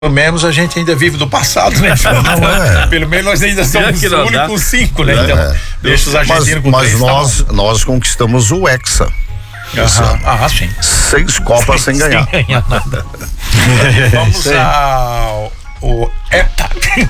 Pelo menos a gente ainda vive do passado, né? Pelo menos nós ainda somos o único 5, né? Então, deixa os argentinos com 3. Mas nós conquistamos o Hexa. Sim. 6 Copas sem ganhar. Sem ganhar nada. Vamos ao Hepta.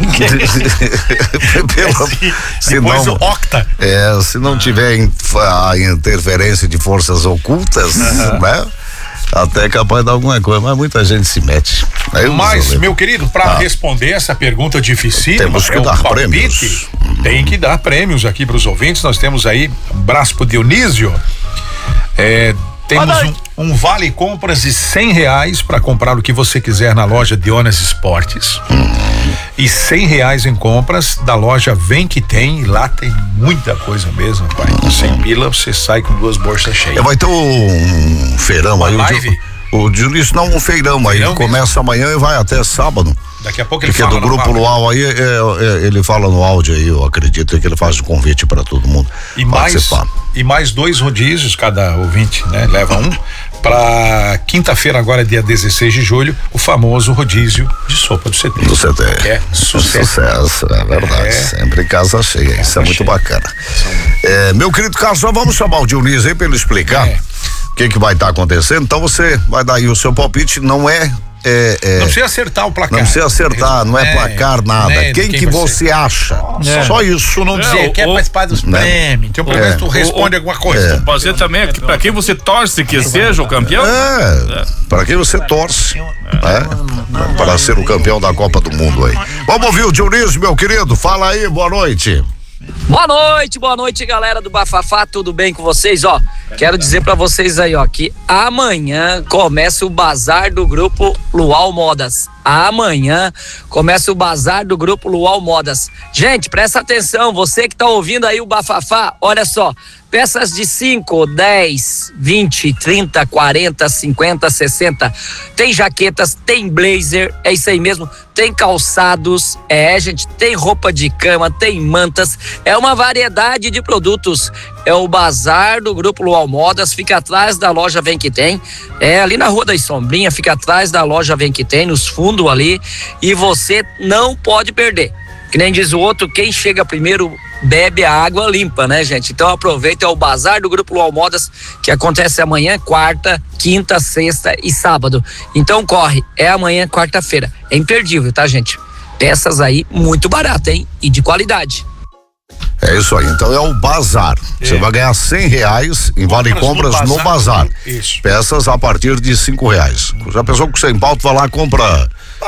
Depois o Octa. Se não tiver a interferência de forças ocultas, né? Até capaz de dar alguma coisa, mas muita gente se mete. Mas, meu querido, para responder essa pergunta dificílima, temos que dar prêmios. Tem que dar prêmios aqui para os ouvintes. Nós temos aí abraço pro Dionísio. Temos um vale compras de R$100 para comprar o que você quiser na loja Dionas Esportes. E R$100 em compras da loja Vem Que Tem. E lá tem muita coisa mesmo, pai. 100 pila, você sai com 2 bolsas cheias. Vai ter um feirão aí. Live? O Dionísio não, um feirão aí. Começa amanhã e vai até sábado. Daqui a pouco ele porque fala. Porque do Grupo Luau aí, ele fala no áudio aí, eu acredito que ele faz um convite para todo mundo participar. E mais 2 rodízios, cada ouvinte, né? Leva um. Pra quinta-feira, agora dia 16 de julho, o famoso rodízio de sopa do CT. Do CT. É sucesso. É verdade. Sempre casa cheia. Isso é muito bacana. Meu querido Carlos, só vamos chamar o Dionísio aí pra ele explicar o que vai estar acontecendo. Então você vai dar aí o seu palpite, não não precisa acertar o placar. Não precisa acertar, não é placar nada. Quem que você acha? Só isso. Não dizer, quer participar dos prêmios. Então, pelo menos tu responde alguma coisa. Pode ser também pra quem você torce que seja o campeão? Pra quem você torce. Para ser o campeão da Copa do Mundo aí. Vamos ouvir o Dionísio, meu querido. Fala aí, boa noite. Boa noite, galera do Bafafá, tudo bem com vocês? Quero dizer pra vocês aí, que amanhã começa o bazar do Grupo Luau Modas. Amanhã começa o bazar do Grupo Luau Modas. Gente, presta atenção, você que tá ouvindo aí o Bafafá, olha só, peças de 5, 10, 20, 30, 40, 50, 60. Tem jaquetas, tem blazer, é isso aí mesmo. Tem calçados, gente, tem roupa de cama, tem mantas. É uma variedade de produtos. É o bazar do Grupo Luau Modas, fica atrás da loja Vem Que Tem. Ali na Rua das Sombrinhas, fica atrás da loja Vem Que Tem, nos fundos ali. E você não pode perder. Que nem diz o outro, quem chega primeiro bebe a água limpa, né, gente? Então aproveita, é o bazar do Grupo Luau Modas, que acontece amanhã, quarta, quinta, sexta e sábado. Então corre, é amanhã, quarta-feira. É imperdível, tá, gente? Peças aí muito baratas, hein? E de qualidade. É isso aí, então é o bazar. Você vai ganhar R$100 em vale compras no bazar. Isso. Peças a partir de R$5. Já pensou que você em pauta vai lá e compra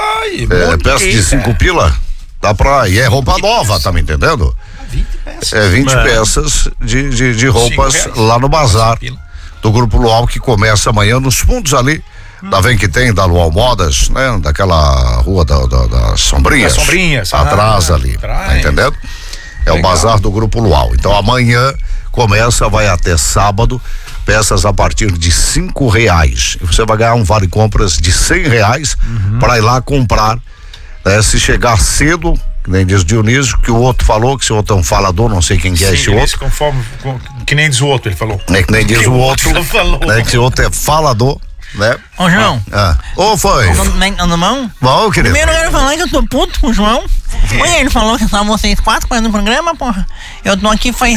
peça de 5 pila? Dá pra. E é roupa nova, tá me entendendo? 20 peças. 20 peças de roupas lá no bazar do Grupo Luau, que começa amanhã nos fundos ali. Da Vem Que Tem, da Luau Modas, né? Daquela rua das Sombrinhas. Das Sombrinhas. Atrás ali. Tá entendendo? É o bazar do Grupo Luau. Então amanhã começa, vai até sábado, peças a partir de R$5. E você vai ganhar um vale compras de R$100 para ir lá comprar. Se chegar cedo, que nem diz o Dionísio, que o outro falou, que esse outro é um falador, não sei quem que é esse outro. Que nem diz o outro, ele falou. Que nem diz o outro, que esse outro é falador, né? Ô, João. Foi. Tudo bom? Bom, querido. Primeiro eu quero falar que eu tô puto com o João. Olha, ele falou que só vocês 4 fazendo programa, porra. Eu tô aqui faz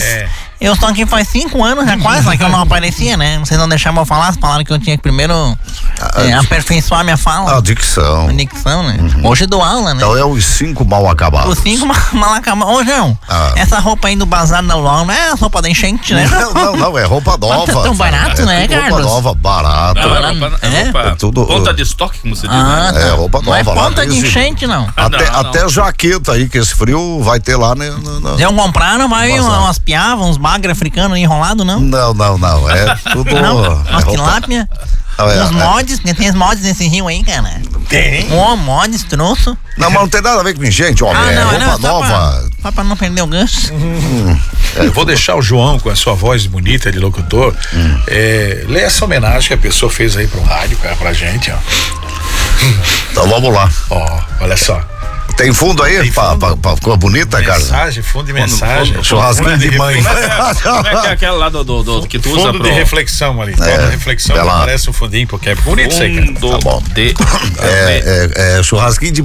5 anos já quase, que eu não aparecia, né? Vocês não deixaram eu falar, falaram que eu tinha que primeiro aperfeiçoar minha fala. A dicção. A dicção, né? Hoje dou aula, né? Então é os 5 mal acabados. Os 5 mal acabados. Ô, João, essa roupa aí do bazar da Luau não é roupa da enchente, né? Não, é roupa nova. Tá tão barato, né, Carlos? Roupa nova, barato. É tudo ponta de estoque, como você diz, né? Roupa nova. Não é ponta de enchente, não. Até jaqueta aí, que esse frio vai ter lá, né? Já compraram, vai umas piavas, uns bagre africanos enrolados, não? Não, é tudo... Umas tilápia, uns mods, porque tem os mods nesse rio aí, cara. Tem? Mods, troço. Não, mas não tem nada a ver com gente, homem, roupa nova. Só pra não perder o gancho. Eu vou deixar o João com a sua voz bonita de locutor, ler essa homenagem que a pessoa fez aí pro rádio, pra gente, Então vamos lá. Olha só. Tem fundo aí? Ficou bonita, cara? Mensagem, fundo de mensagem. Churrasquinho de mãe. Como é que é aquela lá do que tu usa? Fundo de reflexão ali. Toda reflexão parece um fundinho, porque é bonito isso aí, cara. Tá bom. Churrasquinho de